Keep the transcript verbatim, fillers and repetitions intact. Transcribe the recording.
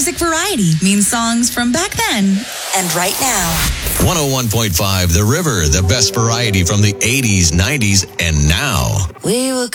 music variety means songs from back then and right now. one oh one point five The River, the best variety from the eighties, nineties, and now. We were